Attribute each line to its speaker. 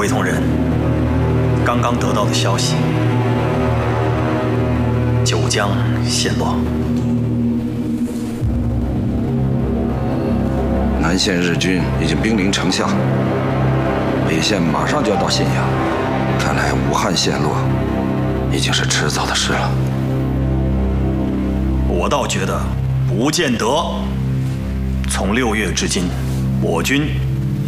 Speaker 1: 回同仁，刚刚得到的消息，九江陷落。
Speaker 2: 南线日军已经兵临城下，北线马上就要到信阳，看来武汉陷落已经是迟早的事了。
Speaker 1: 我倒觉得不见得。从6月至今，我军